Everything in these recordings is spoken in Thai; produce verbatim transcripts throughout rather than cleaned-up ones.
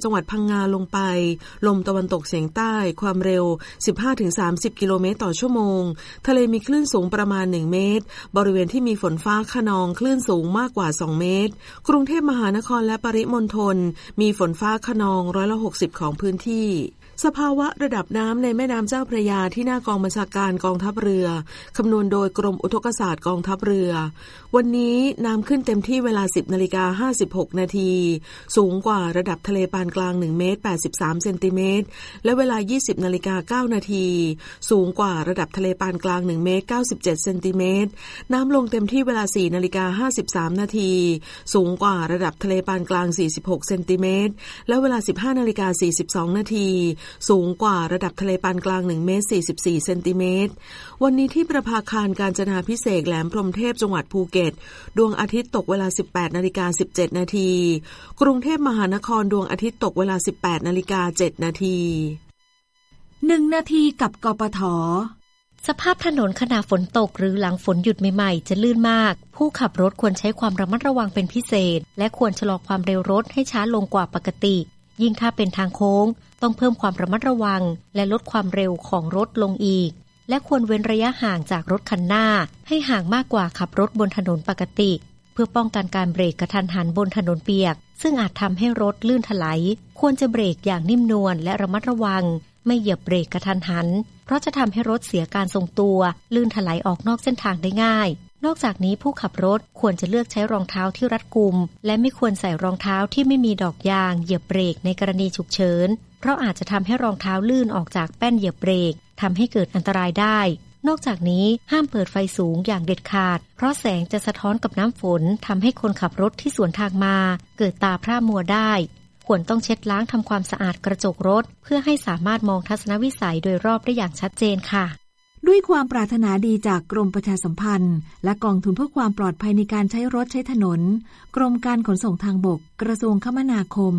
จังหวัดพังงาลงไปลมตะวันตกเฉียงใต้ความเร็ว สิบห้าถึงสามสิบ กิโลเมตรต่อชั่วโมงทะเลมีคลื่นสูงประมาณหนึ่งเมตรบริเวณที่มีฝนฟ้าคะนองคลื่นสูงมากกว่าสองเมตรกรุงเทพมหานครและปริมณฑลมีฝนฟ้าคะนองร้อยละหกสิบของพื้นที่สภาวะระดับน้ำในแม่น้ำเจ้าพระยาที่หน้ากองบัญชาการกองทัพเรือคำนวณโดยกรมอุทกศาสตร์กองทัพเรือวันนี้น้ำขึ้นเต็มที่เวลา สิบนาฬิกาห้าสิบหกนาทีสูงกว่าระดับทะเลปานกลางหนึ่งเมตรแปดสิบสามเซนติเมตรและเวลา ยี่สิบนาฬิกาเก้านาทีสูงกว่าระดับทะเลปานกลางหนึ่งเมตรเก้าสิบเจ็ดเซนติเมตรน้ำลงเต็มที่เวลา สี่นาฬิกาห้าสิบสามนาทีสูงกว่าระดับทะเลปานกลางสี่สิบหกเซนติเมตรและเวลา สิบห้านาฬิกาสี่สิบสองนาทีสูงกว่าระดับทะเลปานกลางหนึ่งเมตรสี่สิบสี่เซนติเมตรวันนี้ที่ประภาคารกาญจนาภิเษกแหลมพรหมเทพจังหวัดภูเก็ตดวงอาทิตย์ตกเวลา สิบแปดนาฬิกาสิบเจ็ดนาทีกรุงเทพมหานครดวงอาทิตย์ตกเวลา สิบแปดนาฬิกาเจ็ดนาทีหนึ่งนาทีกับกปท. สภาพถนนขณะฝนตกหรือหลังฝนหยุดใหม่ๆจะลื่นมากผู้ขับรถควรใช้ความระมัดระวังเป็นพิเศษและควรชะลอความเร็วรถให้ช้าลงกว่าปกติยิ่งถ้าเป็นทางโค้งต้องเพิ่มความระมัดระวังและลดความเร็วของรถลงอีกและควรเว้นระยะห่างจากรถคันหน้าให้ห่างมากกว่าขับรถบนถนนปกติเพื่อป้องกันการเบรกกระทันหันบนถนนเปียกซึ่งอาจทำให้รถลื่นถลายควรจะเบรกอย่างนิ่มนวลและระมัดระวังไม่เหยียบเบรกกระทันหันเพราะจะทำให้รถเสียการทรงตัวลื่นถลายออกนอกเส้นทางได้ง่ายนอกจากนี้ผู้ขับรถควรจะเลือกใช้รองเท้าที่รัดกุมและไม่ควรใส่รองเท้าที่ไม่มีดอกยางเหยียบเบรกในกรณีฉุกเฉินเพราะอาจจะทำให้รองเท้าลื่นออกจากแป้นเหยียบเบรกทำให้เกิดอันตรายได้นอกจากนี้ห้ามเปิดไฟสูงอย่างเด็ดขาดเพราะแสงจะสะท้อนกับน้ำฝนทำให้คนขับรถที่สวนทางมาเกิดตาพร่ามัวได้ควรต้องเช็ดล้างทำความสะอาดกระจกรถเพื่อให้สามารถมองทัศนวิสัยโดยรอบได้อย่างชัดเจนค่ะด้วยความปรารถนาดีจากกรมประชาสัมพันธ์และกองทุนเพื่อความปลอดภัยในการใช้รถใช้ถนนกรมการขนส่งทางบกกระทรวงคมนาคม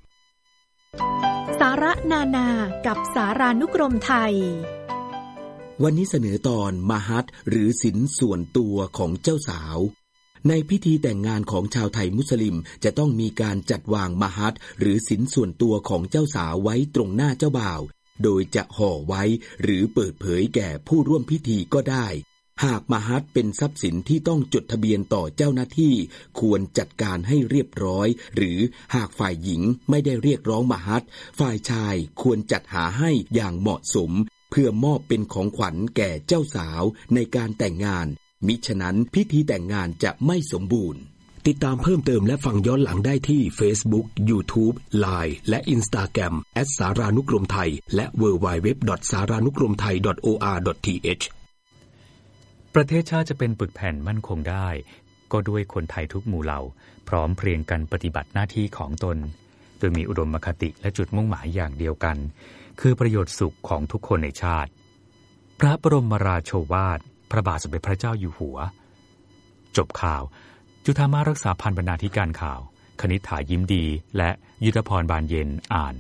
สาระนานากับสารานุกรมไทยวันนี้เสนอตอนมหัตหรือสินส่วนตัวของเจ้าสาวในพิธีแต่งงานของชาวไทยมุสลิมจะต้องมีการจัดวางมหัตหรือสินส่วนตัวของเจ้าสาวไว้ตรงหน้าเจ้าบ่าวโดยจะห่อไว้หรือเปิดเผยแก่ผู้ร่วมพิธีก็ได้หากมหัตเป็นทรัพย์สินที่ต้องจดทะเบียนต่อเจ้าหน้าที่ควรจัดการให้เรียบร้อยหรือหากฝ่ายหญิงไม่ได้เรียกร้องมหัตฝ่ายชายควรจัดหาให้อย่างเหมาะสมเพื่อมอบเป็นของขวัญแก่เจ้าสาวในการแต่งงานมิฉะนั้นพิธีแต่งงานจะไม่สมบูรณ์ติดตามเพิ่มเติมและฟังย้อนหลังได้ที่ Facebook YouTube ไลน์ และ Instagram แอท สารานุกรมไทยและ ดับเบิลยู ดับเบิลยู ดับเบิลยู ดอท สารานุกรมไทย ดอท โอ อาร์ ดอท ที เอชประเทศชาติจะเป็นปึกแผ่นมั่นคงได้ก็ด้วยคนไทยทุกหมู่เหล่าพร้อมเพรียงกันปฏิบัติหน้าที่ของตนโดยมีอุดมคติและจุดมุ่งหมายอย่างเดียวกันคือประโยชน์สุขของทุกคนในชาติพระบรมราโชวาทพระบาทสมเด็จพระเจ้าอยู่หัวจบข่าวจุฑามารักษาพันธ์บรรณาธิการข่าวคณิษฐายิ้มดีและยุทธพรบานเย็นอ่าน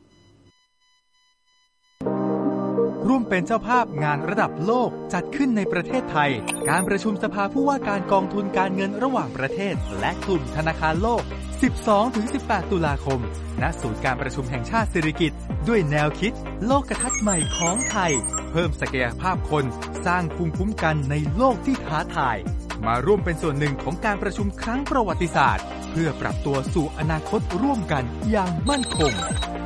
ร่วมเป็นเจ้าภาพงานระดับโลกจัดขึ้นในประเทศไทยการประชุมสภาผู้ว่าการกองทุนการเงินระหว่างประเทศและกลุ่มธนาคารโลก สิบสองถึงสิบแปด ตุลาคมณศูนย์การประชุมแห่งชาติสิริกิติ์ด้วยแนวคิดโลกทัศน์ใหม่ของไทยเพิ่มศักยภาพคนสร้างภูมิคุ้มกันในโลกที่ท้าทายมาร่วมเป็นส่วนหนึ่งของการประชุมครั้งประวัติศาสตร์เพื่อปรับตัวสู่อนาคตร่วมกันอย่างมั่นคง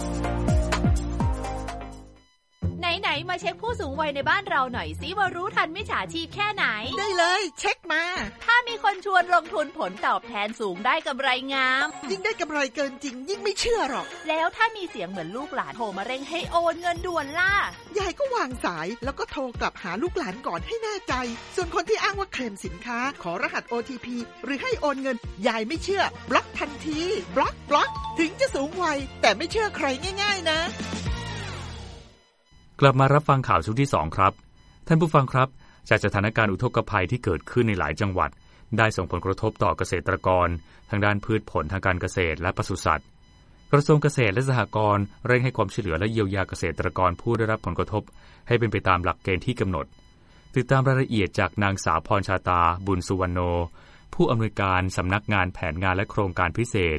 ไหนๆมาเช็คผู้สูงวัยในบ้านเราหน่อยสิว่ารู้ทันมิจฉาชีพแค่ไหนได้เลยเช็คมาถ้ามีคนชวนลงทุนผลตอบแทนสูงได้กำไรงามยิ่งได้กำไรเกินจริงยิ่งไม่เชื่อหรอกแล้วถ้ามีเสียงเหมือนลูกหลานโทรมาเร่งให้โอนเงินด่วนล่ะยายก็วางสายแล้วก็โทรกลับหาลูกหลานก่อนให้แน่ใจส่วนคนที่อ้างว่าเคลมสินค้าขอรหัส โอ ที พี หรือให้โอนเงินยายไม่เชื่อบล็อกทันทีบล็อกบล็อกถึงจะสูงวัยแต่ไม่เชื่อใครง่ายๆนะกลับมารับฟังข่าวช่วงที่สองครับท่านผู้ฟังครับจากสถานการณ์อุทกภัยที่เกิดขึ้นในหลายจังหวัดได้ส่งผลกระทบต่อเกษตรกรทางด้านพืชผลทางการเกษตรและปศุสัตว์กระทรวงเกษตรและสหกรณ์เร่งให้ความช่วยเหลือและเยียวยาเกษตรกรผู้ได้รับผลกระทบให้เป็นไปตามหลักเกณฑ์ที่กำหนดติดตามรายละเอียดจากนางสาวพรชาตาบุญสุวรรณโนผู้อำนวยการสำนักงานแผนงานและโครงการพิเศษ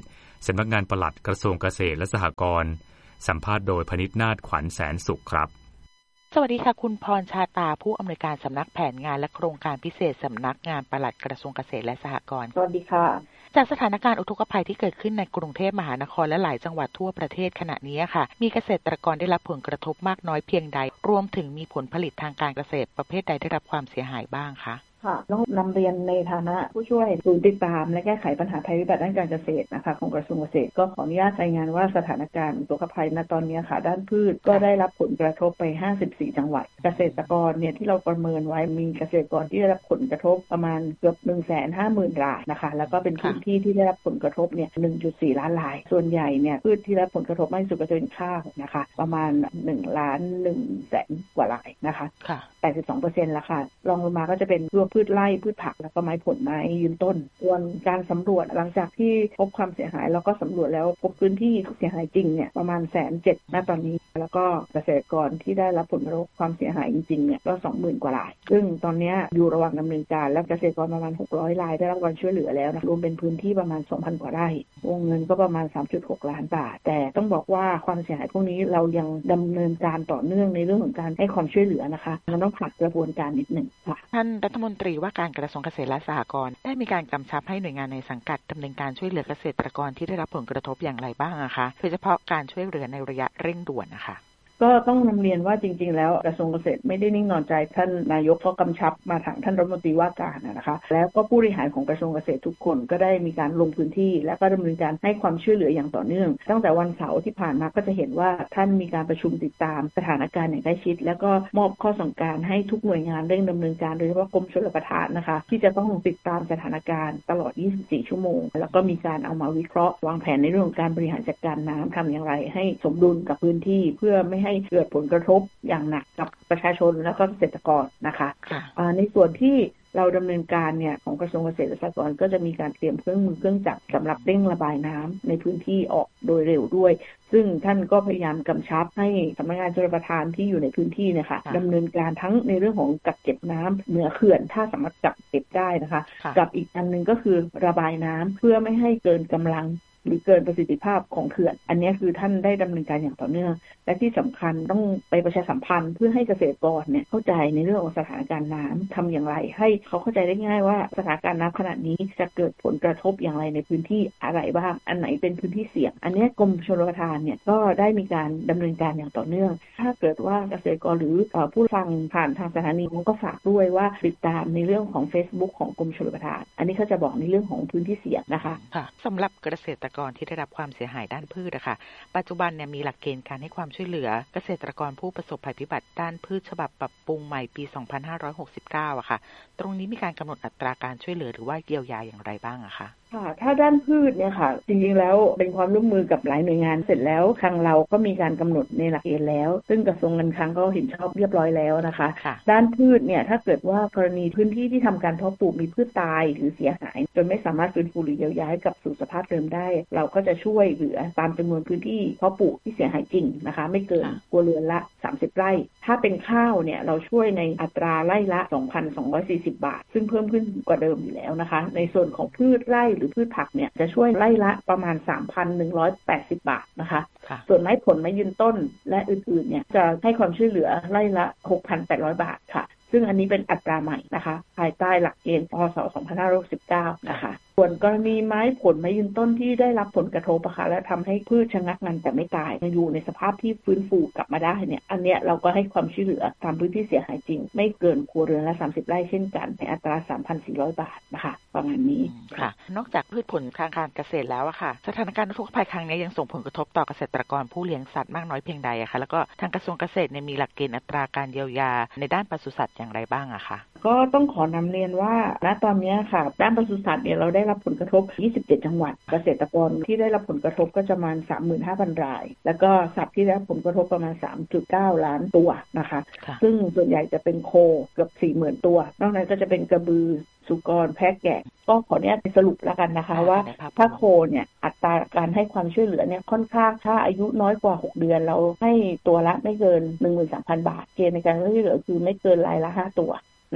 สำนักงานปลัดกระทรวงเกษตรและสหกรณ์สัมภาษณ์โดยพนิษฐ์นาฏขวัญแสนสุขครับสวัสดีค่ะคุณพรชาตาผู้อำนวยการสำนักแผนงานและโครงการพิเศษสำนักงานปลัดกระทรวงเกษตรและสหกรณ์สวัสดีค่ะจากสถานการณ์อุทกภัยที่เกิดขึ้นในกรุงเทพมหานครและหลายจังหวัดทั่วประเทศขณะนี้ค่ะมีเกษตรกรได้รับผลกระทบมากน้อยเพียงใดรวมถึงมีผลผลิตทางการเกษตรประเภทใดได้รับความเสียหายบ้างคะค่ะต้องนำเรียนในฐานะผู้ช่วยศูนย์ติดตามและแก้ไขปัญหาภัยพิบัติด้านการเกษตรนะคะของกระทรวงเกษตรก็ขออนุญาตรายงานว่าสถานการณ์อุทกภัยณตอนนี้ค่ะด้านพืชก็ได้รับผลกระทบไปห้าสิบสี่จังหวัดเกษตรกรเนี่ยที่เราประเมินไว้มีเกษตรกรที่ได้รับผลกระทบประมาณเกือบ หนึ่งแสนห้าหมื่น รายนะคะแล้วก็เป็นพื้นที่ที่ได้รับผลกระทบเนี่ย หนึ่งจุดสี่ ล้านรายส่วนใหญ่เนี่ยพืชที่ได้รับผลกระทบมากที่สุดก็จะเป็นข้าวนะคะประมาณหนึ่งล้านหนึ่งแสนกว่ารายนะคะแปดสิบสองเปอร์เซ็นต์ แล้วค่ะรองลงมาก็จะเป็นพวกพืชไร่พืชผักแล้วก็ไม้ผลไม้ยืนต้นส่วนการสำรวจหลังจากที่พบความเสียหายเราก็สำรวจแล้วพบพื้นที่เสียหายจริงเนี่ยประมาณแสนเจ็ดณตอนนี้แล้วก็เกษตรกรที่ได้รับผลกระทบความเสียหายจริงๆเนี่ยก็ สองหมื่น กว่ารายซึ่งตอนนี้อยู่ระหว่างดำเนินการและเกษตรกรประมาณหกร้อยรายได้รับการช่วยเหลือแล้วนะรวมเป็นพื้นที่ประมาณ สองพัน กว่าไร่วงเงินก็ประมาณ สามจุดหก ล้านบาทแต่ต้องบอกว่าความเสียหายพวกนี้เรายังดำเนินการต่อเนื่องในเรื่องของการให้ความช่วยเหลือนะคะมันต้องผ่านกระบวนการนิดหนึ่งค่ะท่านรัฐมนตรีว่าการกระทรวงเกษตรและสหกรณ์ได้มีการกำชับให้หน่วยงานในสังกัดดำเนินการช่วยเหลือเกษตรกรที่ได้รับผลกระทบอย่างไรบ้างอะคะโดยเฉพาะการช่วยเหลือในระยะเร่งด่วนนะคะก็ต้องนำเรียนว่าจริงๆแล้วกระทรวงเกษตรไม่ได้นิ่งนอนใจท่านนายกก็กำชับมาทางท่านรัฐมนตรีว่าการนะคะแล้วก็ผู้บริหารของกระทรวงเกษตรทุกคนก็ได้มีการลงพื้นที่และก็ดำเนินการให้ความช่วยเหลืออย่างต่อเนื่องตั้งแต่วันเสาร์ที่ผ่านมาก็จะเห็นว่าท่านมีการประชุมติดตามสถานการณ์อย่างใกล้ชิดแล้วก็มอบข้อสั่งการให้ทุกหน่วยงานเร่งดำเนินการโดยเฉพาะกรมชลประทานนะคะที่จะต้องติดตามสถานการณ์ตลอดยี่สิบสี่ชั่วโมงแล้วก็มีการเอามาวิเคราะห์วางแผนในเรื่องของการบริหารจัดการน้ำทำอย่างไรให้สมดุลกับพื้นที่เพื่อไม่ให้เกิดผลกระทบอย่างหนักกับประชาชนและก็เกษตรกรนะคะในส่วนที่เราดำเนินการเนี่ยของกระทรวงเกษตรและสหกรณ์ก็จะมีการเตรียมเครื่องมือเครื่องจักรสำหรับเร่งระบายน้ำในพื้นที่ออกโดยเร็วด้วยซึ่งท่านก็พยายามกำชับให้สำนักงานชลประทานที่อยู่ในพื้นที่เนี่ยค่ะดำเนินการทั้งในเรื่องของกักเก็บน้ำเหนือเขื่อนถ้าสามารถกักเก็บได้นะคะกับอีกอันนึงก็คือระบายน้ำเพื่อไม่ให้เกินกำลังหรือเกินประสิทธิภาพของเขื่อนอันนี้คือท่านได้ดำเนินการอย่างต่อเนื่องและที่สำคัญต้องไปประชาสัมพันธ์เพื่อให้เกษตรกรเนี่ยเข้าใจในเรื่องของสถานการณ์น้ำทำอย่างไรให้เขาเข้าใจได้ง่ายว่าสถานการณ์น้ำขณะนี้จะเกิดผลกระทบอย่างไรในพื้นที่อะไรบ้างอันไหนเป็นพื้นที่เสี่ยงอันนี้กรมชลประทานเนี่ยก็ได้มีการดำเนินการอย่างต่อเนื่องถ้าเกิดว่าเกษตรกรหรือผู้ฟังผ่านทางสถานีก็ฝากด้วยว่าติดตามในเรื่องของ Facebook ของกรมชลประทานอันนี้เขาจะบอกในเรื่องของพื้นที่เสี่ยงนะคะค่ะสำหรับเกษตรกรที่ได้รับความเสียหายด้านพืชนะคะปัจจุบันเนี่ยมีหลักเกณฑ์การให้ความช่วยเหลือเกษตรกรผู้ประสบภัยพิบัติด้านพืชฉบับปรับปรุงใหม่ปีสองพันห้าร้อยหกสิบเก้าอะค่ะตรงนี้มีการกำหนดอัตราการช่วยเหลือหรือว่าเยียวยาอย่างไรบ้างอะคะค่ะถ้าด้านพืชเนี่ยค่ะจริงๆแล้วเป็นความร่วมมือกับหลายหน่วยงานเสร็จแล้วทางเราก็มีการกำหนดในหลักเกณฑ์แล้วซึ่งกระทรวงการคลังก็เห็นชอบเรียบร้อยแล้วนะคะด้านพืชเนี่ยถ้าเกิดว่ากรณีพื้นที่ที่ทำการเพาะปลูกมีพืชตายหรือเสียหายจนไม่สามารถฟื้นฟูหรือเยียวยาให้กลับสู่สภาพเดิมได้เราก็จะช่วยเหลือตามจำนวนพื้นที่เพาะปลูกที่เสียหายจริงนะคะไม่เกินครัวเรือนละสามสิบไร่ถ้าเป็นข้าวเนี่ยเราช่วยในอัตราไร่ละ สองพันสองร้อยสี่สิบ บาทซึ่งเพิ่มขึ้นกว่าเดิมอยู่แล้วนะคะในส่วนของพืชไร่หรือพืชผักเนี่ยจะช่วยไร่ละประมาณ สามพันหนึ่งร้อยแปดสิบ บาทนะคะส่วนไม้ผลไม้ยืนต้นและอื่นๆเนี่ยจะให้ความช่วยเหลือไร่ละ หกพันแปดร้อย บาทค่ะซึ่งอันนี้เป็นอัตราใหม่นะคะภายใต้หลักเกณฑ์พ.ศ. สองพันห้าร้อยหกสิบเก้านะคะส่วนกรณีไม้ผลไม้ยืนต้นที่ได้รับผลกระทบนะคะและทำให้พืชชะงักงันแต่ไม่ตายอยู่ในสภาพที่ฟื้นฟูกลับมาได้เนี่ยอันเนี้ยเราก็ให้ความช่วยเหลือตามพื้นที่เสียหายจริงไม่เกินครัวเรือนละสามสิบไร่เช่นกันในอัตรา สามพันสี่ร้อย บาทนะคะประมาณนี้ค่ะนอกจากพืชผลทางการเกษตรแล้วอะค่ะสถานการณ์อุทกภัยครั้งนี้ยังส่งผลกระทบต่อเกษตรกรผู้เลี้ยงสัตว์มากน้อยเพียงใดอะค่ะแล้วก็ทางกระทรวงเกษตรเนี่ยมีหลักเกณฑ์อัตราการเยียวยาในด้านปศุสัตว์อย่างไรบ้างอะคะก็ต้องขอนำเรียนว่าณตอนนี้ค่ะด้านปศุสัตว์เนี่ยเราได้รับผลกระทบยี่สิบเจ็ดจังหวัดเกษตรกรที่ได้รับผลกระทบก็จะประมาณ สามหมื่นห้าพัน รายแล้วก็สัตว์ที่ได้รับผลกระทบประมาณ สามจุดเก้า ล้านตัวนะคะซึ่งส่วนใหญ่จะเป็นโคเกือบ สี่หมื่น ตัวนอกนั้นก็จะเป็นกระบือสุกรแพะแกะก็ขออนุญาตสรุปแล้วกันนะคะว่าถ้าโคเนี่ยอัตราการให้ความช่วยเหลือเนี่ยค่อนข้างถ้าอายุน้อยกว่าหกเดือนเราให้ตัวละไม่เกิน หนึ่งหมื่นสามพัน บาทเกณฑ์ในการช่วยเหลือคือไม่เกินรายละห้าตัวนะคะ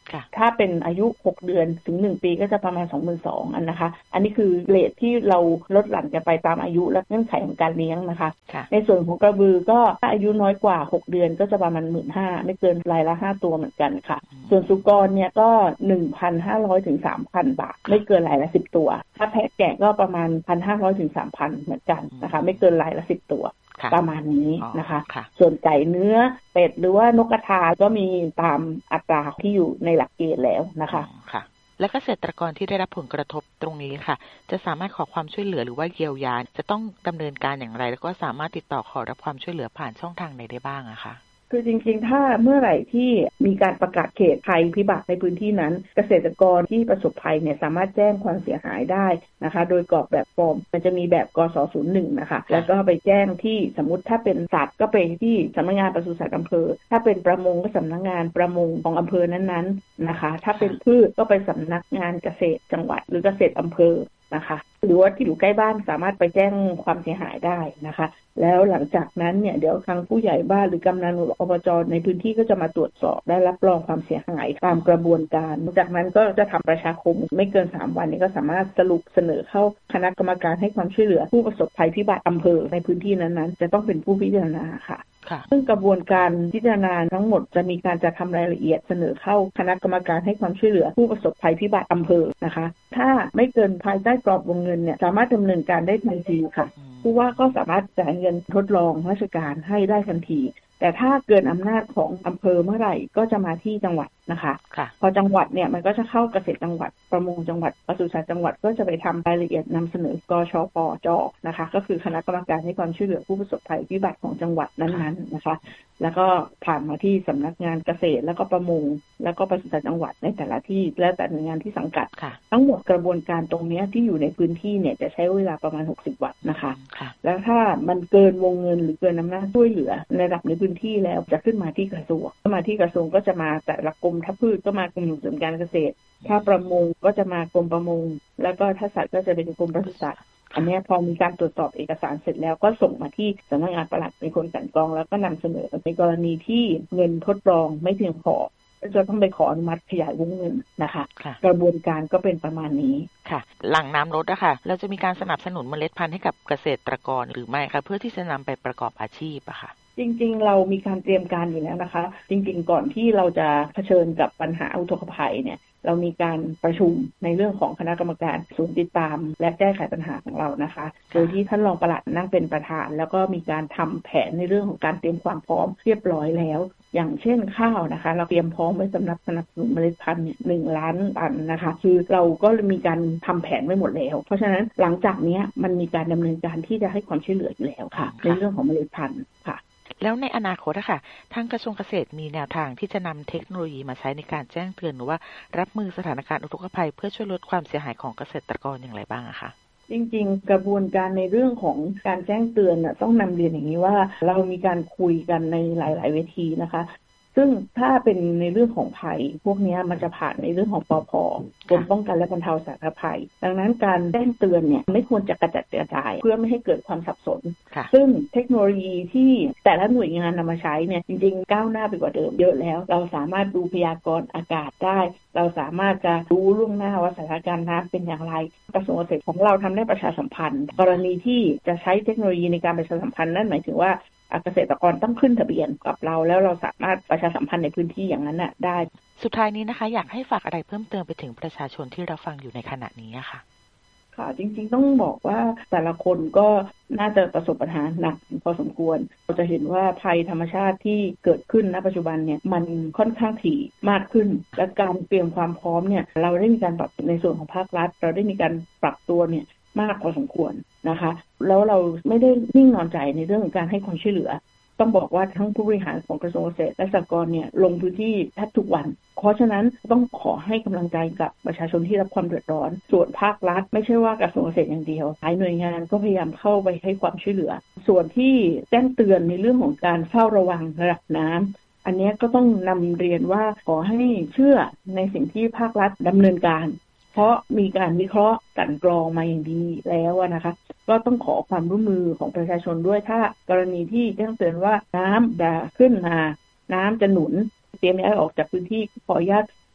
ถ้าเป็นอายุหกเดือนถึงหนึ่งปีก็จะประมาณ สองหมื่นสองพัน อันนะคะอันนี้คือเรทที่เราลดหลั่นกันไปตามอายุและเงื่อนไขของการเลี้ยงนะคะในส่วนของกระบือก็ถ้าอายุน้อยกว่าหกเดือนก็จะประมาณ หนึ่งหมื่นห้าพัน ไม่เกินรายละห้าตัวเหมือนกันค่ะส่วนสุกรเนี่ยก็ หนึ่งพันห้าร้อยถึงสามพัน บาทไม่เกินรายละสิบตัวถ้าแพะแกะก็ประมาณ หนึ่งพันห้าร้อยถึงสามพัน เหมือนกันนะคะไม่เกินรายละสิบตัวประมาณนี้นะคะส่วนไก่เนื้อเป็ดหรือว่านกกระทาก็มีตามอัตราที่อยู่ในหลักเกณฑ์แล้วนะคะค่ะและเกษตรกรที่ได้รับผลกระทบตรงนี้ค่ะจะสามารถขอความช่วยเหลือหรือว่าเยียวยาจะต้องดำเนินการอย่างไรแล้วก็สามารถติดต่อขอรับความช่วยเหลือผ่านช่องทางไหนได้บ้างอะคะคือจริงๆถ้าเมื่อไหร่ที่มีการประกาศเขตภัยพิบัติในพื้นที่นั้นเกษตรกรที่ประสบภัยเนี่ยสามารถแจ้งความเสียหายได้นะคะโดยกรอกแบบฟอร์มมันจะมีแบบกส ศูนย์หนึ่งนะคะแล้วก็ไปแจ้งที่สมมุติถ้าเป็นสัตว์ก็ไปที่สำนักงานปศุสัตว์อำเภอถ้าเป็นประมงก็สำนักงานประมงของอำเภอนั้นๆนะคะถ้าเป็นพืชก็ไปสำนักงานเกษตรจังหวัดหรือเกษตรอำเภอนะคะหรือว่าที่อยู่ใกล้บ้านสามารถไปแจ้งความเสียหายได้นะคะแล้วหลังจากนั้นเนี่ยเดี๋ยวทางผู้ใหญ่บ้านหรือกำนันอบจในพื้นที่ก็จะมาตรวจสอบได้รับรองความเสียหายตามกระบวนการจากนั้นก็จะทำประชาคมไม่เกินสามวันนี้ก็สามารถสรุปเสนอเข้าคณะกรรมการให้ความช่วยเหลือผู้ประสบภัยพิบัติอำเภอในพื้นที่นั้นๆจะต้องเป็นผู้พิจารณาค่ะซึ่งกระบวนการพิจารณาทั้งหมดจะมีการจัดทำรายละเอียดเสนอเข้าคณะกรรมการให้ความช่วยเหลือผู้ประสบภัยพิบัติอำเภอนะคะถ้าไม่เกินภายใต้กรอบวงเงินเนี่ยสามารถดำเนินการได้ทันทีค่ะผู้ว่าก็สามารถจ่ายเงินทดลองราชการให้ได้ทันทีแต่ถ้าเกินอำนาจของอำเภอเมื่อไหร่ก็จะมาที่จังหวัดนะคะพอจังหวัดเนี่ยมันก็จะเข้าเกษตรจังหวัดประมงจังหวัดปศุสัตว์จังหวัดก็จะไปทำรายละเอียดนำเสนอกชปจนะคะก็คือคณะกรรมการให้ความช่วยเหลือผู้ประสบภัยพิบัติของจังหวัดนั้นๆนะคะแล้วก็ผ่านมาที่สำนักงานเกษตรแล้วก็ประมงแล้วก็ปศุสัตว์จังหวัดในแต่ละที่และแต่หน่วยงานที่สังกัดทั้งหมดกระบวนการตรงนี้ที่อยู่ในพื้นที่เนี่ยจะใช้เวลาประมาณหกสิบวันนะคะแล้วถ้ามันเกินวงเงินหรือเกินอำนาจช่วยเหลือในระดับในพื้นที่แล้วจะขึ้นมาที่กระทรวงก็มาที่กระทรวงก็จะมาแต่ละกรมถ้าพืชก็มากรมส่งเสริมการเกษตรถ้าประมงก็จะมากรมประมงแล้วก็ถ้าสัตว์ก็จะเป็นกรมปศุสัตว์อันนี้พอมีการตรวจสอบเอกสารเสร็จแล้วก็ส่งมาที่สำนักงานปลัดเป็นคนกลั่นกรองแล้วก็นำเสนอในกรณีที่เงินทดลองไม่เพียงพอจะต้องไปขออนุมัติขยายวงเงินนะคะกระบวนการก็เป็นประมาณนี้ค่ะหลังน้ำลดอะค่ะเราจะมีการสนับสนุนเมล็ดพันธุ์ให้กับเกษตรกรหรือไม่คะเพื่อที่จะนำไปประกอบอาชีพอะค่ะจริงๆเรามีการเตรียมการอยู่แล้วนะคะจริงๆก่อนที่เราจะเผชิญกับปัญหาอุทกภัยเนี่ยเรามีการประชุมในเรื่องของคณะกรรมการศูนย์ติดตามและแก้ไขปัญหาของเรานะคะโดยที่ท่านรองปลัดนั่งเป็นประธานแล้วก็มีการทำแผนในเรื่องของการเตรียมความพร้อมเรียบร้อยแล้วอย่างเช่นข้าวนะคะเราเตรียมพร้อมไว้สำหรับสนับสนุนเมล็ดพันธุ์เนี่ยหนึ่งล้านตันนะคะคือเราก็มีการทำแผนไว้หมดแล้วเพราะฉะนั้นหลังจากนี้มันมีการดำเนินการที่จะให้ความช่วยเหลืออยู่แล้วค่ะในเรื่องของเมล็ดพันธุ์ค่ะแล้วในอนาคตอะค่ะทางกระทรวงเกษตรมีแนวทางที่จะนำเทคโนโลยีมาใช้ในการแจ้งเตือนหรือว่ารับมือสถานการณ์อุทกภัยเพื่อช่วยลดความเสียหายของเกษตรกรอย่างไรบ้างอะคะจริงๆกระบวนการในเรื่องของการแจ้งเตือนน่ะต้องนำเรียนอย่างนี้ว่าเรามีการคุยกันในหลายๆเวทีนะคะซึ่งถ้าเป็นในเรื่องของภัยพวกนี้มันจะผ่านในเรื่องของปภ.กรมป้องกันและบรรเทาสาธารณภัยดังนั้นการแจ้งเตือนเนี่ยไม่ควรจะกระจัดกระจายเพื่อไม่ให้เกิดความสับสนซึ่งเทคโนโลยีที่แต่ละหน่วยงานนำมาใช้เนี่ยจริงๆก้าวหน้าไปกว่าเดิมเยอะแล้วเราสามารถดูพยากรณ์อากาศได้เราสามารถจะรู้ล่วงหน้าว่าสถานการณ์น้ำเป็นอย่างไรกระทรวงเกษตรของเราทำได้ประชาสัมพันธ์กรณีที่จะใช้เทคโนโลยีในการประชาสัมพันธ์นั่นหมายถึงว่าเกษตรกรต้องขึ้นทะเบียนกับเราแล้วเราสามารถประชาสัมพันธ์ในพื้นที่อย่างนั้นน่ะได้สุดท้ายนี้นะคะอยากให้ฝากอะไรเพิ่มเติมไปถึงประชาชนที่รับฟังอยู่ในขณะนี้ค่ะค่ะจริงๆต้องบอกว่าแต่ละคนก็น่าจะประสบปัญหาหนักพอสมควรเราจะเห็นว่าภัยธรรมชาติที่เกิดขึ้นณปัจจุบันเนี่ยมันค่อนข้างถี่มากขึ้นและการเตรียมความพร้อมเนี่ยเราได้มีการปรับในส่วนของภาครัฐเราได้มีการปรับตัวเนี่ยมากพอสมควรนะคะแล้วเราไม่ได้นิ่งนอนใจในเรื่องของการให้ความช่วยเหลือต้องบอกว่าทั้งผู้บริหารของกระทรวงเกษตรและสหกรณ์เนี่ยลงพื้นที่แทบทุกวันเพราะฉะนั้นต้องขอให้กำลังใจกับประชาชนที่รับความเดือดร้อนส่วนภาครัฐไม่ใช่ว่ากระทรวงเกษตรอย่างเดียวหลายหน่วยงานก็พยายามเข้าไปให้ความช่วยเหลือส่วนที่แจ้งเตือนในเรื่องของการเฝ้าระวังระดับน้ำอันนี้ก็ต้องนำเรียนว่าขอให้เชื่อในสิ่งที่ภาครัฐดำเนินการเพราะมีการวิเคราะห์กลั่นกรองมาอย่างดีแล้วนะคะก็ต้องขอความร่วมมือของประชาชนด้วยถ้ากรณีที่แจ้งเตือนว่าน้ำจะขึ้นมาน้ำจะหนุนเตรียมย้ายออกจากพื้นที่ขออนุญาต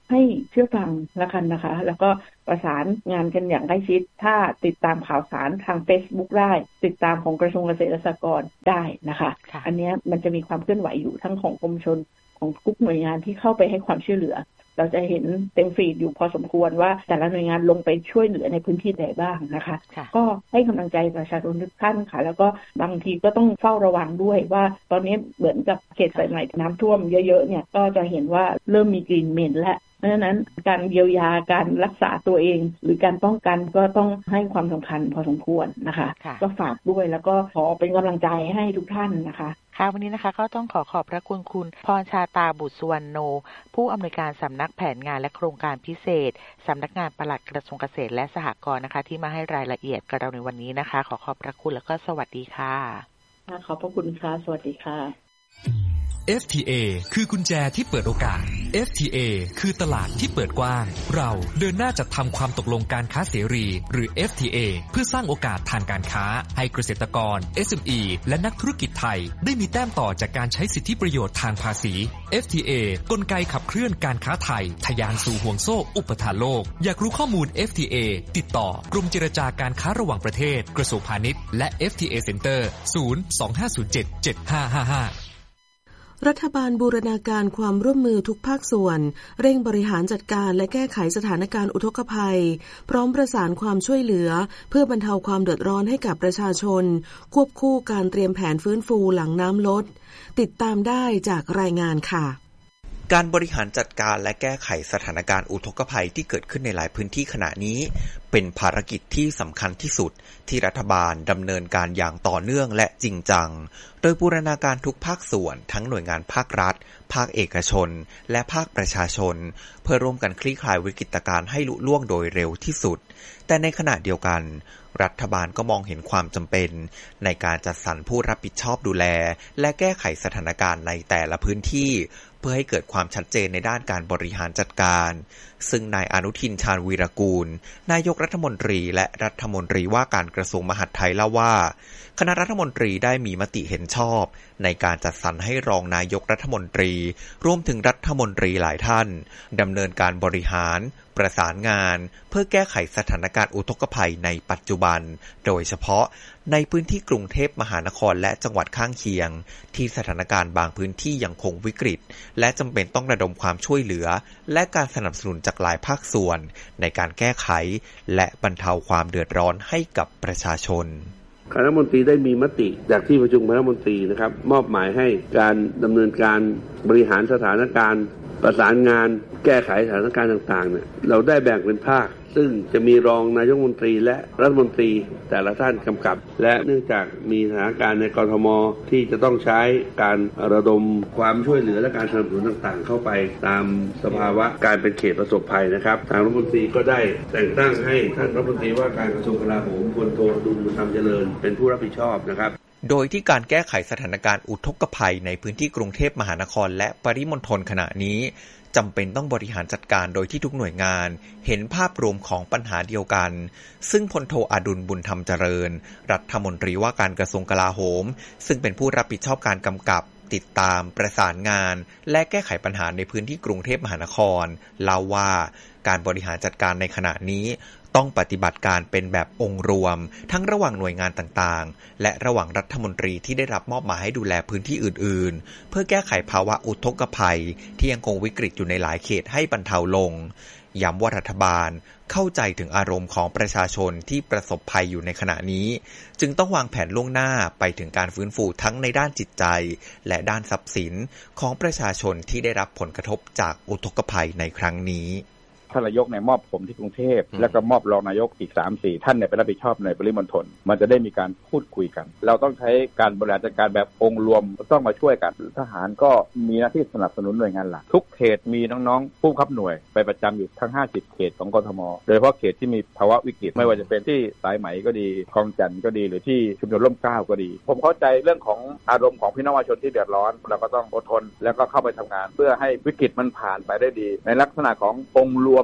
ให้เชื่อฟังละกันนะคะแล้วก็ประสานงานกันอย่างใกล้ชิดถ้าติดตามข่าวสารทาง Facebook ได้ติดตามของกระทรวงเกษตรและสหกรณ์ได้นะคะอันนี้มันจะมีความเคลื่อนไหวอยู่ทั้งของกรมชลของทุกหน่วยงานที่เข้าไปให้ความช่วยเหลือเราจะเห็นเต็มฟีดอยู่พอสมควรว่าแต่ละหน่วยงานลงไปช่วยเหลือในพื้นที่ใดบ้างนะคะก็ให้กำลังใจประชาชนทุกท่านค่ะแล้วก็บางทีก็ต้องเฝ้าระวังด้วยว่าตอนนี้เหมือนกับเขตสายไหมน้ำท่วมเยอะๆเนี่ยก็จะเห็นว่าเริ่มมีกลิ่นเหม็นแล้วเพราะฉะนั้นการเยียวยาการรักษาตัวเองหรือการป้องกันก็ต้องให้ความสำคัญพอสมควรนะคะก็ฝากด้วยแล้วก็ขอเป็นกำลังใจให้ทุกท่านนะคะค่ะวันนี้นะคะก็ต้องขอขอบพระคุณคุณพรชาตาบุตรสุวรรณโนผู้อำนวยการสำนักแผนงานและโครงการพิเศษสำนักงานปลัดกระทรวงเกษตรและสหกรณ์นะคะที่มาให้รายละเอียดกับเราในวันนี้นะคะขอขอบพระคุณแล้วก็สวัสดีค่ะขอบพระคุณค่ะสวัสดีค่ะเอฟ ที เอ คือกุญแจที่เปิดโอกาส เอฟ ที เอ คือตลาดที่เปิดกว้างเราเดินหน้าจัดทำความตกลงการค้าเสรีหรือ เอฟ ที เอ เพื่อสร้างโอกาสทางการค้าให้เกษตรกร เอส เอ็ม อี และนักธุรกิจไทยได้มีแต้มต่อจากการใช้สิทธิประโยชน์ทางภาษี เอฟ ที เอ กลไกขับเคลื่อนการค้าไทยทะยานสู่ห่วงโซ่อุปทานโลกอยากรู้ข้อมูล เอฟ ที เอ ติดต่อกรมเจรจาการค้าระหว่างประเทศกระทรวงพาณิชย์และ เอฟ ที เอ Center ศูนย์ สอง ห้า ศูนย์ เจ็ด เจ็ด ห้า ห้า ห้ารัฐบาลบูรณาการความร่วมมือทุกภาคส่วนเร่งบริหารจัดการและแก้ไขสถานการณ์อุทกภัยพร้อมประสานความช่วยเหลือเพื่อบรรเทาความเดือดร้อนให้กับประชาชนควบคู่การเตรียมแผนฟื้นฟูหลังน้ำลดติดตามได้จากรายงานค่ะการบริหารจัดการและแก้ไขสถานการณ์อุทกภัยที่เกิดขึ้นในหลายพื้นที่ขณะนี้เป็นภารกิจที่สำคัญที่สุดที่รัฐบาลดำเนินการอย่างต่อเนื่องและจริงจังโดยบูรณาการทุกภาคส่วนทั้งหน่วยงานภาครัฐภาคเอกชนและภาคประชาชนเพื่อร่วมกันคลี่คลายวิกฤตการณ์ให้ลุล่วงโดยเร็วที่สุดแต่ในขณะเดียวกันรัฐบาลก็มองเห็นความจำเป็นในการจัดสรรผู้รับผิดชอบดูแลและแก้ไขสถานการณ์ในแต่ละพื้นที่เพื่อให้เกิดความชัดเจนในด้านการบริหารจัดการซึ่งนายอนุทินชาญวีรกูลนายกรัฐมนตรีและรัฐมนตรีว่าการกระทรวงมหาดไทยเล่าว่าคณะรัฐมนตรีได้มีมติเห็นชอบในการจัดสรรให้รองนายกรัฐมนตรีรวมถึงรัฐมนตรีหลายท่านดำเนินการบริหารประสานงานเพื่อแก้ไขสถานการณ์อุทกภัยในปัจจุบันโดยเฉพาะในพื้นที่กรุงเทพมหานครและจังหวัดข้างเคียงที่สถานการณ์บางพื้นที่ยังคงวิกฤตและจำเป็นต้องระดมความช่วยเหลือและการสนับสนุนจากหลายภาคส่วนในการแก้ไขและบรรเทาความเดือดร้อนให้กับประชาชนคณะรัฐมนตรีได้มีมติจากที่ประชุมคณะรัฐมนตรีนะครับมอบหมายให้การดำเนินการบริหารสถานการณ์ประสานงานแก้ไขสถานการณ์ต่างๆเนี่ยเราได้แบ่งเป็นภาคซึ่งจะมีรองนายกรัฐมนตรีและรัฐมนตรีแต่ละท่านกำกับและเนื่องจากมีสถานการณ์ในกทมที่จะต้องใช้การระดมความช่วยเหลือและการสนับสนุนต่างๆเข้าไปตามสภาวะการเป็นเขตประสบภัยนะครับทางรัฐมนตรีก็ได้แต่งตั้งให้ท่านรัฐมนตรีว่าการกระทรวงกลาโหมพลโทอดุลบุญธรรมเจริญเป็นผู้รับผิดชอบนะครับโดยที่การแก้ไขสถานการณ์อุทกภัยในพื้นที่กรุงเทพมหานครและปริมณฑลขณะนี้จำเป็นต้องบริหารจัดการโดยที่ทุกหน่วยงานเห็นภาพรวมของปัญหาเดียวกันซึ่งพลโทอดุลบุญธรรมเจริญรัฐมนตรีว่าการกระทรวงกลาโหมซึ่งเป็นผู้รับผิดชอบการกำกับติดตามประสานงานและแก้ไขปัญหาในพื้นที่กรุงเทพมหานครเล่าว่าการบริหารจัดการในขณะนี้ต้องปฏิบัติการเป็นแบบองค์รวมทั้งระหว่างหน่วยงานต่างๆและระหว่างรัฐมนตรีที่ได้รับมอบหมายให้ดูแลพื้นที่อื่นๆเพื่อแก้ไขภาวะอุทกภัยที่ยังคงวิกฤตอยู่ในหลายเขตให้บรรเทาลงย้ำว่ารัฐบาลเข้าใจถึงอารมณ์ของประชาชนที่ประสบภัยอยู่ในขณะนี้จึงต้องวางแผนล่วงหน้าไปถึงการฟื้นฟูทั้งในด้านจิตใจและด้านทรัพย์สินของประชาชนที่ได้รับผลกระทบจากอุทกภัยในครั้งนี้ท่านนายกเนี่ยมอบผมที่กรุงเทพแล้วก็มอบรองนายกอีก สามสี่ ท่านเนี่ยไปรับผิดชอบในปริมณฑลมันจะได้มีการพูดคุยกันเราต้องใช้การบริหารจัดการแบบองค์รวมต้องมาช่วยกันทหารก็มีหน้าที่สนับสนุนหน่วยงานหลักทุกเขตมีน้องๆผู้บังคับหน่วยไปประจำอยู่ทั้งห้าสิบเขตของกทมโดยเฉพาะเขตที่มีภาวะวิกฤตไม่ว่าจะเป็นที่สายไหมก็ดีคลองจันทน์ก็ดีหรือที่ชุมชนร่มเกล้าก็ดีผมเข้าใจเรื่องของอารมณ์ของพี่น้องประชาชนที่เดือดร้อนเราก็ต้องอดทนแล้วก็เข้าไปทำงานเพื่อให้วิกฤตมันผ่านไปได้ดีในลักษณะขององค์รวม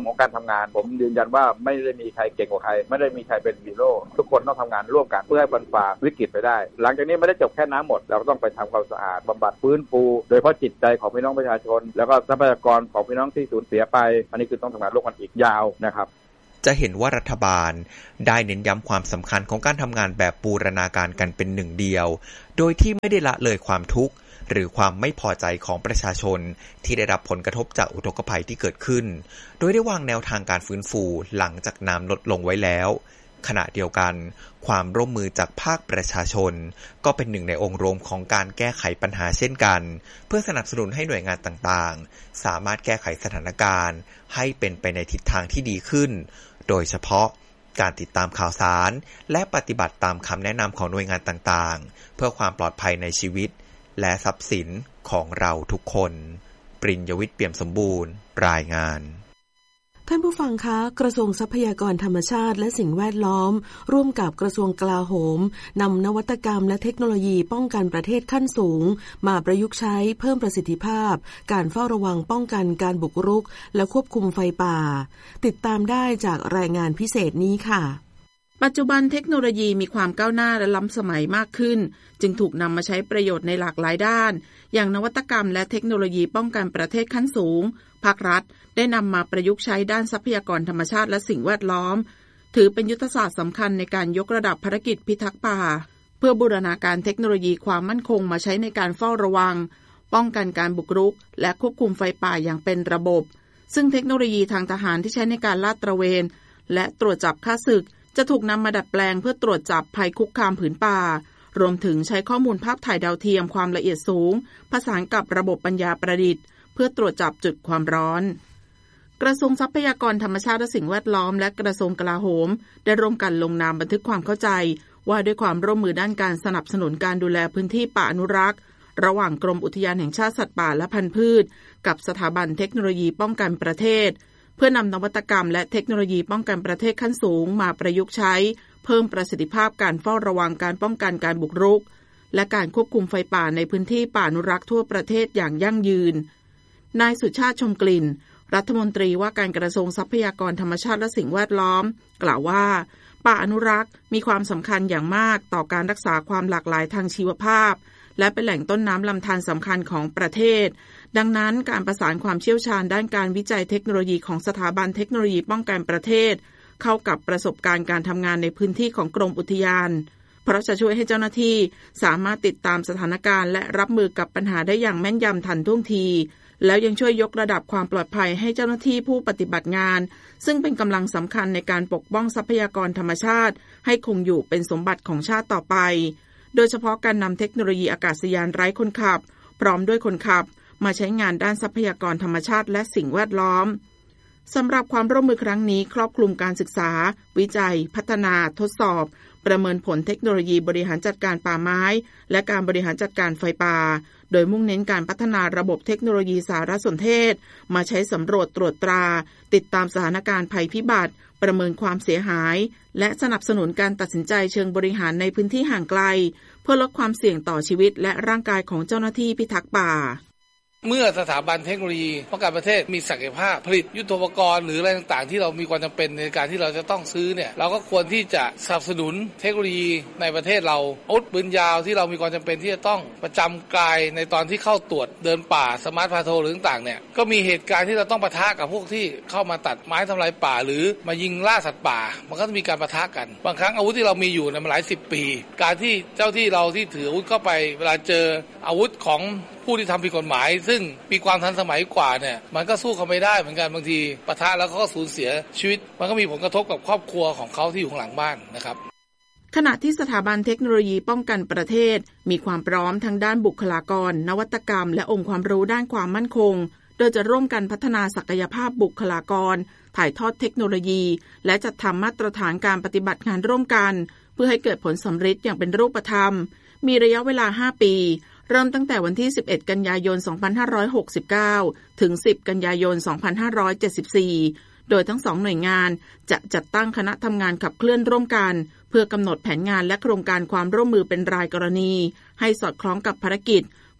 มของการทำงานผมยืนยันว่าไม่ได้มีใครเก่งกว่าใครไม่ได้มีใครเป็นฮีโร่ทุกคนต้องทำงานร่วมกันเพื่อให้บรรฝ่าวิกฤตไปได้หลังจากนี้ไม่ได้จบแค่น้ำหมดเราต้องไปทำความสะอาดบำบัดฟื้นฟูโดยเฉพาะจิตใจของพี่น้องประชาชนแล้วก็ทรัพยากรของพี่น้องที่สูญเสียไปอันนี้คือต้องทำงานร่วมกันอีกยาวนะครับจะเห็นว่ารัฐบาลได้เน้นย้ำความสำคัญของการทำงานแบบบูรณาการกันเป็นหนึ่งเดียวโดยที่ไม่ได้ละเลยความทุกข์หรือความไม่พอใจของประชาชนที่ได้รับผลกระทบจากอุทกภัยที่เกิดขึ้นโดยได้วางแนวทางการฟื้นฟูหลังจากน้ำลดลงไว้แล้วขณะเดียวกันความร่วมมือจากภาคประชาชนก็เป็นหนึ่งในองค์รวมของการแก้ไขปัญหาเช่นกันเพื่อสนับสนุนให้หน่วยงานต่างๆสามารถแก้ไขสถานการณ์ให้เป็นไปในทิศทางที่ดีขึ้นโดยเฉพาะการติดตามข่าวสารและปฏิบัติตามคำแนะนำของหน่วยงานต่างๆเพื่อความปลอดภัยในชีวิตและทรัพย์สินของเราทุกคนปริญญวิทย์เปี่ยมสมบูรณ์รายงานท่านผู้ฟังคะกระทรวงทรัพยากรธรรมชาติและสิ่งแวดล้อมร่วมกับกระทรวงกลาโหมนำนวัตกรรมและเทคโนโลยีป้องกันประเทศขั้นสูงมาประยุกต์ใช้เพิ่มประสิทธิภาพการเฝ้าระวังป้องกันการบุกรุกและควบคุมไฟป่าติดตามได้จากรายงานพิเศษนี้ค่ะปัจจุบันเทคโนโลยีมีความก้าวหน้าและล้ำสมัยมากขึ้นจึงถูกนำมาใช้ประโยชน์ในหลากหลายด้านอย่างนวัตกรรมและเทคโนโลยีป้องกันประเทศขั้นสูงภาครัฐได้นำมาประยุกต์ใช้ด้านทรัพยากรธรรมชาติและสิ่งแวดล้อมถือเป็นยุทธศาสตร์สำคัญในการยกระดับภารกิจพิทักษ์ป่าเพื่อบูรณาการเทคโนโลยีความมั่นคงมาใช้ในการเฝ้าระวังป้องกันการบุกรุกและควบคุมไฟป่าอย่างเป็นระบบซึ่งเทคโนโลยีทางทหารที่ใช้ในการลาดตระเวนและตรวจจับฆ่าศึกจะถูกนำมาดัดแปลงเพื่อตรวจจับภัยคุกคามผืนป่ารวมถึงใช้ข้อมูลภาพถ่ายดาวเทียมความละเอียดสูงผสานกับระบบปัญญาประดิษฐ์เพื่อตรวจจับจุดความร้อนกระทรวงทรัพยากรธรรมชาติและสิ่งแวดล้อมและกระทรวงกลาโหมได้ร่วมกันลงนามบันทึกความเข้าใจว่าด้วยความร่วมมือด้านการสนับสนุนการดูแลพื้นที่ป่าอนุรักษ์ระหว่างกรมอุทยานแห่งชาติสัตว์ป่าและพันธุ์พืชกับสถาบันเทคโนโลยีป้องกันประเทศเพื่อนำนวัตกรรมและเทคโนโลยีป้องกันประเทศขั้นสูงมาประยุกต์ใช้เพิ่มประสิทธิภาพการเฝ้าระวังการป้องกันการบุกรุกและการควบคุมไฟป่าในพื้นที่ป่าอนุรักษ์ทั่วประเทศอย่างยั่งยืนนายสุชาติชมกลิ่นรัฐมนตรีว่าการกระทรวงทรัพยากรธรรมชาติและสิ่งแวดล้อมกล่าวว่าป่าอนุรักษ์มีความสำคัญอย่างมากต่อการรักษาความหลากหลายทางชีวภาพและเป็นแหล่งต้นน้ำลำธารสำคัญของประเทศดังนั้นการประสานความเชี่ยวชาญด้านการวิจัยเทคโนโลยีของสถาบันเทคโนโลยีป้องกันประเทศเข้ากับประสบการณ์การทำงานในพื้นที่ของกรมอุทยานเพราะจะช่วยให้เจ้าหน้าที่สามารถติดตามสถานการณ์และรับมือกับปัญหาได้อย่างแม่นยำทันท่วงทีแล้วยังช่วยยกระดับความปลอดภัยให้เจ้าหน้าที่ผู้ปฏิบัติงานซึ่งเป็นกำลังสำคัญในการปกป้องทรัพยากรธรรมชาติให้คงอยู่เป็นสมบัติของชาติต่อไปโดยเฉพาะการนำเทคโนโลยีอากาศยานไร้คนขับพร้อมด้วยคนขับมาใช้งานด้านทรัพยากรธรรมชาติและสิ่งแวดล้อมสำหรับความร่วมมือครั้งนี้ครอบคลุมการศึกษาวิจัยพัฒนาทดสอบประเมินผลเทคโนโลยีบริหารจัดการป่าไม้และการบริหารจัดการไฟป่าโดยมุ่งเน้นการพัฒนาระบบเทคโนโลยีสารสนเทศมาใช้สำรวจตรวจตราติดตามสถานการณ์ภัยพิบัติประเมินความเสียหายและสนับสนุนการตัดสินใจเชิงบริหารในพื้นที่ห่างไกลเพื่อลดความเสี่ยงต่อชีวิตและร่างกายของเจ้าหน้าที่พิทักษ์ป่าเมื่อสถาบันเทคโนโลยีป้องกันประเทศมีศักยภาพผลิตยุทโธปกรณ์หรืออะไรต่างๆที่เรามีความจำเป็นในการที่เราจะต้องซื้อเนี่ยเราก็ควรที่จะสนับสนุนเทคโนโลยีในประเทศเราอาวุธปืนยาวที่เรามีความจำเป็นที่จะต้องประจำกายในตอนที่เข้าตรวจเดินป่าสมาร์ทพาโทรหรือต่างๆเนี่ยก็มีเหตุการณ์ที่เราต้องปะทะกับพวกที่เข้ามาตัดไม้ทำลายป่าหรือมายิงล่าสัตว์ป่ามันก็มีการปะทะกันบางครั้งอาวุธที่เรามีอยู่เนี่ยมันหลายสิบปีการที่เจ้าที่เราที่ถืออาวุธเข้าไปเวลาเจออาวุธของผู้ที่ทำผิดกฎหมายซึ่งมีความทันสมัยกว่าเนี่ยมันก็สู้เขาไม่ได้เหมือนกันบางทีปะทะแล้วเขาก็สูญเสียชีวิตมันก็มีผลกระทบกับครอบครัวของเขาที่อยู่ข้างหลังบ้านนะครับขณะที่สถาบันเทคโนโลยีป้องกันประเทศมีความพร้อมทั้งด้านบุคลากรนวัตกรรมและองค์ความรู้ด้านความมั่นคงโดยจะร่วมกันพัฒนาศักยภาพบุคลากรถ่ายทอดเทคโนโลยีและจัดทำมาตรฐานการปฏิบัติงานร่วมกันเพื่อให้เกิดผลสำเร็จอย่างเป็นรูปธรรมมีระยะเวลาห้าปีเริ่มตั้งแต่วันที่สิบเอ็ดกันยายนสองพันห้าร้อยหกสิบเก้าถึงสิบกันยายนสองพันห้าร้อยเจ็ดสิบสี่โดยทั้งสองหน่วยงานจะจัดตั้งคณะทำงานขับเคลื่อนร่วมกันเพื่อกำหนดแผนงานและโครงการความร่วมมือเป็นรายกรณีให้สอดคล้องกับภารกิจ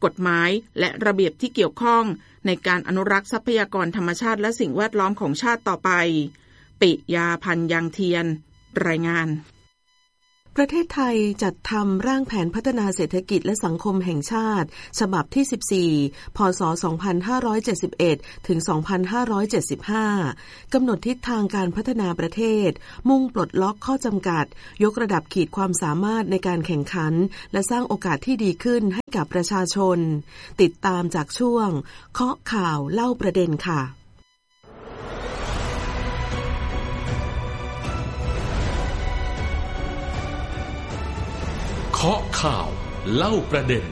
กฎหมายและระเบียบที่เกี่ยวข้องในการอนุรักษ์ทรัพยากรธรรมชาติและสิ่งแวดล้อมของชาติต่อไปปิยาพันธ์ยังเทียนรายงานประเทศไทยจัดทำร่างแผนพัฒนาเศรษฐกิจและสังคมแห่งชาติฉบับที่สิบสี่พ.ศ. สองพันห้าร้อยเจ็ดสิบเอ็ด ถึง สองพันห้าร้อยเจ็ดสิบห้า กำหนดทิศทางการพัฒนาประเทศมุ่งปลดล็อกข้อจำกัดยกระดับขีดความสามารถในการแข่งขันและสร้างโอกาสที่ดีขึ้นให้กับประชาชนติดตามจากช่วงเคาะข่าวเล่าประเด็นค่ะเคาะข่าวเล่าประเด็น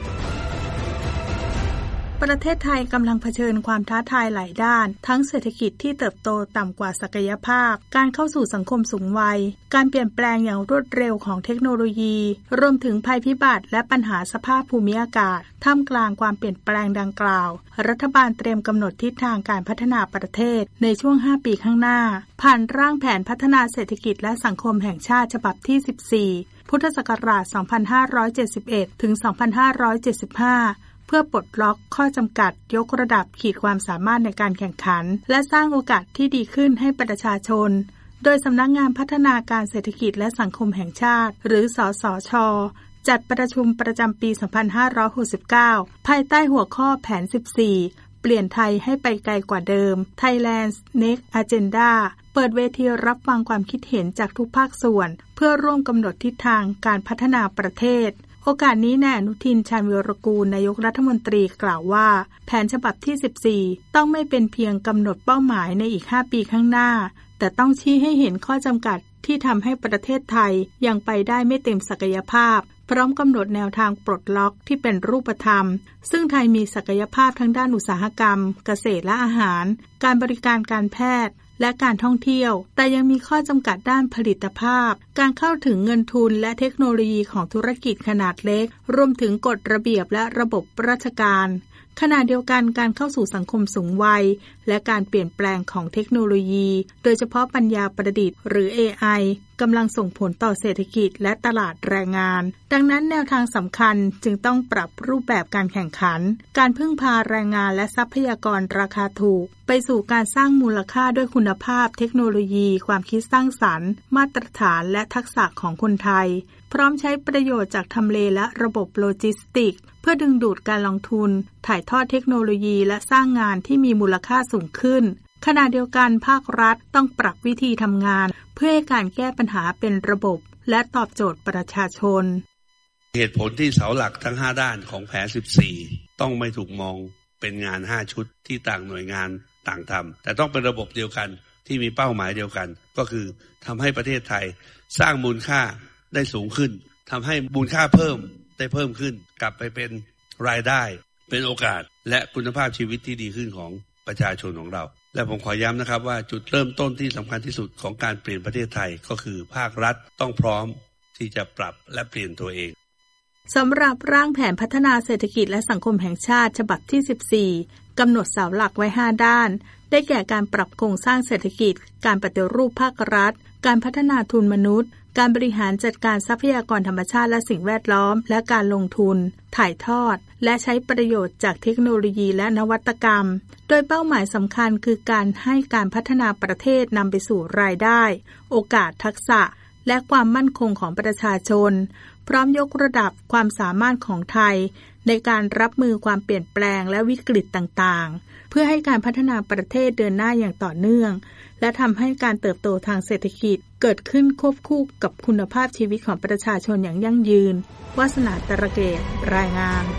ประเทศไทยกำลังเผชิญความท้าทายหลายด้านทั้งเศรษฐกิจที่เติบโตต่ำกว่าศักยภาพการเข้าสู่สังคมสูงวัยการเปลี่ยนแปลงอย่างรวดเร็วของเทคโนโลยีรวมถึงภัยพิบัติและปัญหาสภาพภูมิอากาศท่ามกลางความเปลี่ยนแปลงดังกล่าวรัฐบาลเตรียมกำหนดทิศทางการพัฒนาประเทศในช่วงห้าปีข้างหน้าผ่านร่างแผนพัฒนาเศรษฐกิจและสังคมแห่งชาติฉบับที่สิบสี่พุทธศักราช สองพันห้าร้อยเจ็ดสิบเอ็ด ถึง สองพันห้าร้อยเจ็ดสิบห้า เพื่อปลดล็อกข้อจำกัดยกระดับขีดความสามารถในการแข่งขันและสร้างโอกาสที่ดีขึ้นให้ประชาชนโดยสำนักงานพัฒนาการเศรษฐกิจและสังคมแห่งชาติหรือสสช.จัดประชุมประจำปี สองพันห้าร้อยหกสิบเก้า ภายใต้หัวข้อแผน สิบสี่ เปลี่ยนไทยให้ไปไกลกว่าเดิม Thailand's Next Agenda เปิดเวทีรับฟังความคิดเห็นจากทุกภาคส่วนเพื่อร่วมกำหนดทิศทางการพัฒนาประเทศโอกาสนี้นายอนุทินชาญวิรากูลนายกรัฐมนตรีกล่าวว่าแผนฉบับที่สิบสี่ต้องไม่เป็นเพียงกำหนดเป้าหมายในอีกห้าปีข้างหน้าแต่ต้องชี้ให้เห็นข้อจำกัดที่ทำให้ประเทศไทยยังไปได้ไม่เต็มศักยภาพพร้อมกำหนดแนวทางปลดล็อกที่เป็นรูปธรรมซึ่งไทยมีศักยภาพทั้งด้านอุตสาหกรรมเกษตรและอาหารการบริการการแพทย์และการท่องเที่ยวแต่ยังมีข้อจำกัดด้านผลิตภาพการเข้าถึงเงินทุนและเทคโนโลยีของธุรกิจขนาดเล็กรวมถึงกฎระเบียบและระบบราชการขณะเดียวกันการเข้าสู่สังคมสูงวัยและการเปลี่ยนแปลงของเทคโนโลยีโดยเฉพาะปัญญาประดิษฐ์หรือ เอ ไอ กำลังส่งผลต่อเศรษฐกิจและตลาดแรงงานดังนั้นแนวทางสำคัญจึงต้องปรับรูปแบบการแข่งขันการพึ่งพาแรงงานและทรัพยากรราคาถูกไปสู่การสร้างมูลค่าด้วยคุณภาพเทคโนโลยีความคิดสร้างสรรค์มาตรฐานและทักษะของคนไทยพร้อมใช้ประโยชน์จากทำเลและระบบโลจิสติกส์เพื่อดึงดูดการลงทุนถ่ายทอดเทคโนโลยีและสร้างงานที่มีมูลค่าสูงขึ้นขณะเดียวกันภาครัฐต้องปรับวิธีทำงานเพื่อให้การแก้ปัญหาเป็นระบบและตอบโจทย์ประชาชนเหตุผลที่เสาหลักทั้งห้าด้านของแผนสิบสี่ต้องไม่ถูกมองเป็นงานห้าชุดที่ต่างหน่วยงานต่างทำแต่ต้องเป็นระบบเดียวกันที่มีเป้าหมายเดียวกันก็คือทำให้ประเทศไทยสร้างมูลค่าได้สูงขึ้นทำให้มูลค่าเพิ่มได้เพิ่มขึ้นกลับไปเป็นรายได้เป็นโอกาสและคุณภาพชีวิตที่ดีขึ้นของประชาชนของเราและผมขอย้ำนะครับว่าจุดเริ่มต้นที่สำคัญที่สุดของการเปลี่ยนประเทศไทยก็คือภาครัฐต้องพร้อมที่จะปรับและเปลี่ยนตัวเองสำหรับร่างแผนพัฒนาเศรษฐกิจและสังคมแห่งชาติฉบับที่สิบสี่กำหนดเสาหลักไว้ห้าด้านได้แก่การปรับโครงสร้างเศรษฐกิจการปฏิรูปภาครัฐการพัฒนาทุนมนุษย์การบริหารจัดการทรัพยากรธรรมชาติและสิ่งแวดล้อมและการลงทุนถ่ายทอดและใช้ประโยชน์จากเทคโนโลยีและนวัตกรรมโดยเป้าหมายสำคัญคือการให้การพัฒนาประเทศนำไปสู่รายได้โอกาสทักษะและความมั่นคงของประชาชนพร้อมยกระดับความสามารถของไทยในการรับมือความเปลี่ยนแปลงและวิกฤตต่างๆเพื่อให้การพัฒนาประเทศเดินหน้าอย่างต่อเนื่องและทำให้การเติบโตทางเศรษฐกิจเกิดขึ้นควบคู่กับคุณภาพชีวิตของประชาชนอย่างยั่งยืนวาสนาตระเกตรายงาน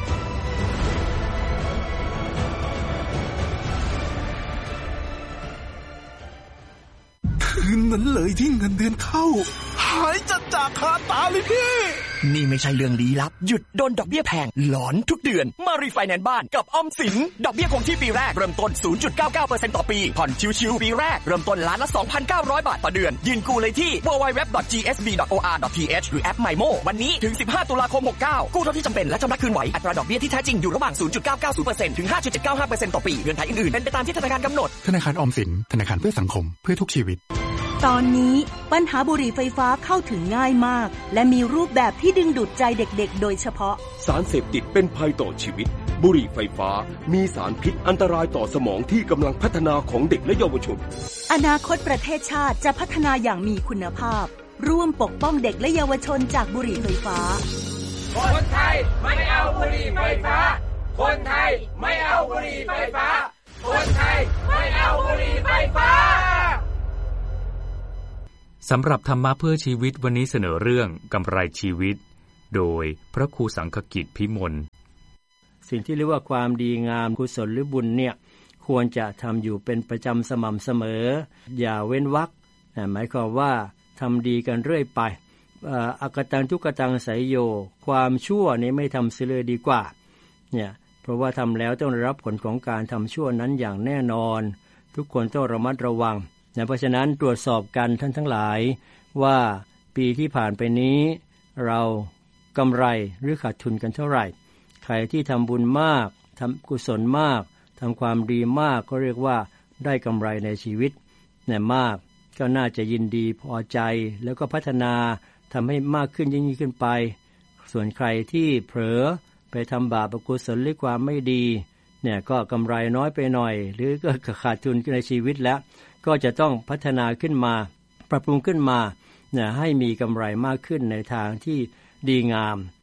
คืนนั้นเลยที่เงินเดือนเข้าหายจัดจากคาตาเลยพี่นี่ไม่ใช่เรื่องลี้ลับหยุดโดนดอกเบี้ยแพงหลอนทุกเดือนมารีไฟแนนซ์บ้านกับออมสินดอกเบี้ยคงที่ปีแรกเริ่มต้น ศูนย์จุดเก้าเก้าเปอร์เซ็นต์ ต่อปีผ่อนชิวๆปีแรกเริ่มต้นล้านละ สองพันเก้าร้อย บาทต่อเดือนยื่นกู้เลยที่ ดับเบิลยู ดับเบิลยู ดับเบิลยู ดอท จี เอส บี ดอท โอ อาร์ ดอท ที เอช หรือแอป ไมโม วันนี้ถึงสิบห้าตุลาคมหกเก้ากู้เท่าที่จำเป็นและชำระคืนไหวอัตราดอกเบี้ยที่แท้จริงอยู่ระหว่าง ศูนย์จุดเก้าเก้าศูนย์เปอร์เซ็นต์ ถึง ห้าจุดเจ็ดเก้าห้าเปอร์เซ็นต์ ต่อปีเงื่อนไขอื่นๆเป็นไปตามที่ธนาคารกำหนดธนาคารออมสินธนาคารเพื่อสังคมเพื่อทุกชีวิตตอนนี้ปัญหาบุหรี่ไฟฟ้าเข้าถึงง่ายมากและมีรูปแบบที่ดึงดูดใจเด็กๆโดยเฉพาะสารเสพติดเป็นภัยต่อชีวิตบุหรี่ไฟฟ้ามีสารพิษอันตรายต่อสมองที่กำลังพัฒนาของเด็กและเยาวชนอนาคตประเทศชาติจะพัฒนาอย่างมีคุณภาพร่วมปกป้องเด็กและเยาวชนจากบุหรี่ไฟฟ้าคนไทยไม่เอาบุหรี่ไฟฟ้าคนไทยไม่เอาบุหรี่ไฟฟ้าคนไทยไม่เอาบุหรี่ไฟฟ้าสำหรับธรรมะเพื่อชีวิตวันนี้เสนอเรื่องกำไรชีวิตโดยพระครูสังฆกิจพิมลสิ่งที่เรียกว่าความดีงามกุศลหรือบุญเนี่ยควรจะทำอยู่เป็นประจำสม่ำเสมออย่าเว้นวรรคหมายความว่าทำดีกันเรื่อยไปอากตังทุกตังไสยโยความชั่วนี้ไม่ทำเสียเลยดีกว่าเนี่ยเพราะว่าทำแล้วต้องได้รับผลของการทำชั่วนั้นอย่างแน่นอนทุกคนต้องระมัดระวังนะเพราะฉะนั้นตรวจสอบกันท่านทั้งหลายว่าปีที่ผ่านไปนี้เรากำไรหรือขาดทุนกันเท่าไหร่ใครที่ทำบุญมากทำกุศลมากทำความดีมากก็เรียกว่าได้กำไรในชีวิตเนี่ยมากก็น่าจะยินดีพอใจแล้วก็พัฒนาทำให้มากขึ้นยิ่งขึ้นไปส่วนใครที่เผลอไปทำบาปอกุศลหรือความไม่ดีเนี่ยก็กำไรน้อยไปหน่อยหรือก็ขาดทุนในชีวิตแล้วก็จะต้องพัฒนาขึ้นมาปรับปรุงขึ้นมาเนี่ยให้มีกำไรมากขึ้นในทางที่ดีงาม